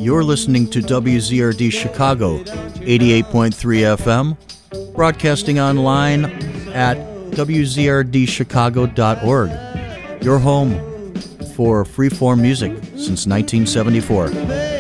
You're listening to WZRD Chicago, 88.3 FM, broadcasting online at wzrdchicago.org. Your home for freeform music since 1974.